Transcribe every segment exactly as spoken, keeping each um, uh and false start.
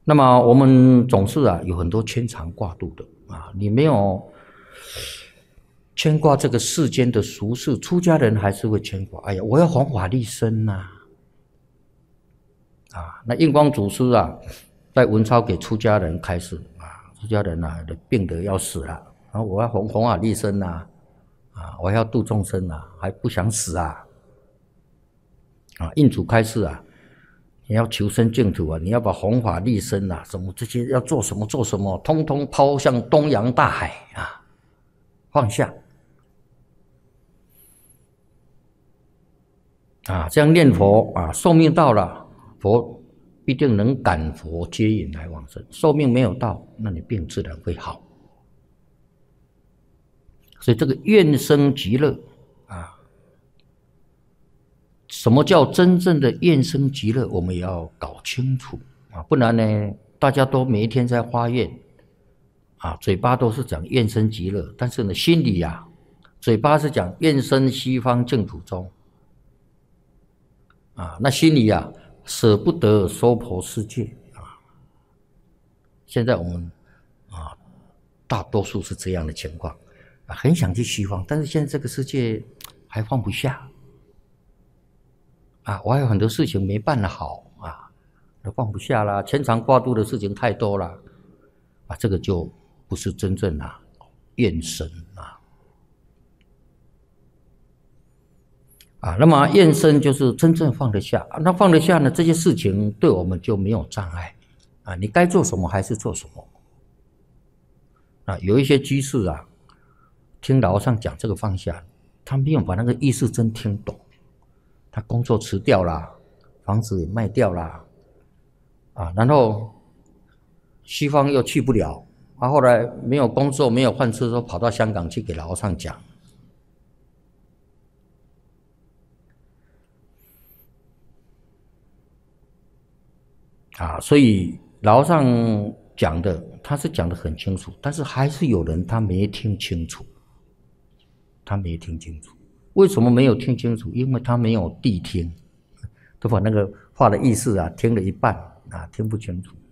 那么我们总是啊有很多牵肠挂肚的啊，你没有牵挂这个世间的俗事，出家人还是会牵挂。哎呀，我要弘法利生呐、啊！啊，那印光祖师啊，在文钞给出家人开示啊，出家人啊病得要死了，然后我要弘弘法利生呐、啊，啊，我要度众生啊，还不想死啊！啊，印祖开示啊。你要求生净土啊，你要把弘法利生啊，什么这些要做什么做什么，通通抛向东洋大海啊，放下啊，这样念佛啊，寿命到了，佛必定能感佛接引来往生；寿命没有到，那你病自然会好。所以这个愿生极乐啊。什么叫真正的愿生极乐？我们也要搞清楚啊，不然呢，大家都每一天在发愿啊，嘴巴都是讲愿生极乐，但是呢，心里啊，嘴巴是讲愿生西方净土中啊，那心里啊舍不得娑婆世界啊。现在我们啊，大多数是这样的情况啊，很想去西方，但是现在这个世界还放不下。啊，我还有很多事情没办好啊，都放不下啦，牵肠挂肚的事情太多了，啊，这个就不是真正啊愿生啊。啊，那么愿生就是真正放得下，那放得下呢，这些事情对我们就没有障碍啊，你该做什么还是做什么。啊，有一些居士啊，听老和尚讲这个放下，他没有把那个意思真听懂。他工作辞掉了，房子也卖掉了，啊，然后西方又去不了，啊，后来没有工作，没有饭吃，说跑到香港去给老和尚讲，啊，所以老和尚讲的，他是讲得很清楚，但是还是有人他没听清楚，他没听清楚。为什么没有听清楚？因为他没有谛听，都把那个话的意思啊听了一半啊，听不清楚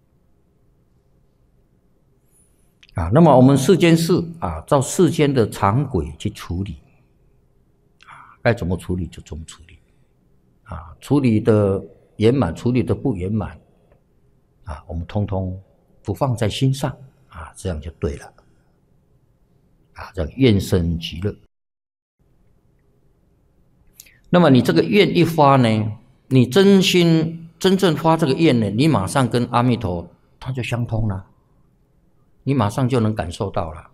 啊。那么我们世间事啊，照世间的常轨去处理啊，该怎么处理就怎么处理啊，处理的圆满，处理的不圆满啊，我们通通不放在心上啊，这样就对了啊，叫愿生极乐。那么你这个愿一发呢，你真心真正发这个愿呢，你马上跟阿弥陀它就相通了，你马上就能感受到了。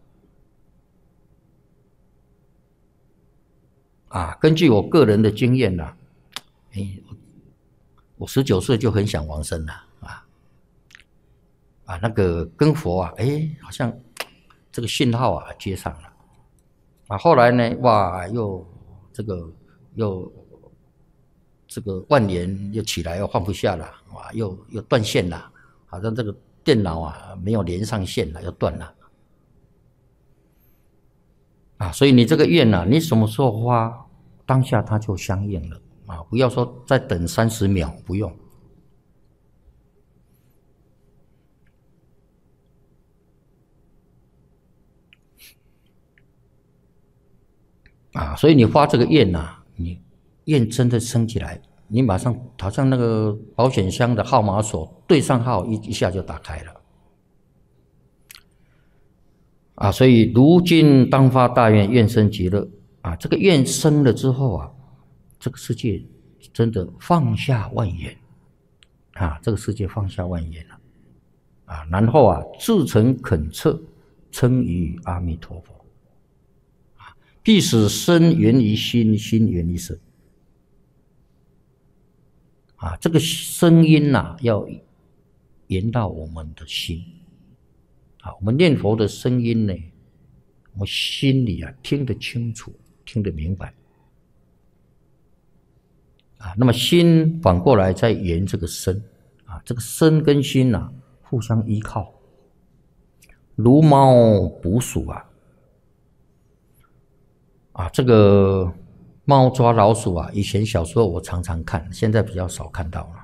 啊，根据我个人的经验啦，哎，我十九岁就很想往生了啊，啊，那个跟佛啊，哎，好像这个信号啊接上了，啊，后来呢，哇，又这个。又这个万年又起来又放不下了，哇，又又断线了，好像这个电脑啊没有连上线了，又断了，啊，所以你这个愿啊，你什么时候发，当下它就相应了啊，不要说再等三十秒，不用。啊，所以你发这个愿啊。你愿真的升起来，你马上好像那个保险箱的号码锁对上号，一一下就打开了啊！所以如今当发大愿，愿生极乐啊！这个愿生了之后啊，这个世界真的放下万缘啊！这个世界放下万缘了啊！然后啊，至诚恳切称于阿弥陀佛。必使身源于心，心源于身。啊，这个声音呐、啊，要源到我们的心。啊，我们念佛的声音呢，我们心里啊听得清楚，听得明白。啊，那么心反过来再缘这个身。啊，这个身跟心呐、啊、互相依靠，如猫捕鼠啊。啊，这个猫抓老鼠啊，以前小时候我常常看，现在比较少看到了。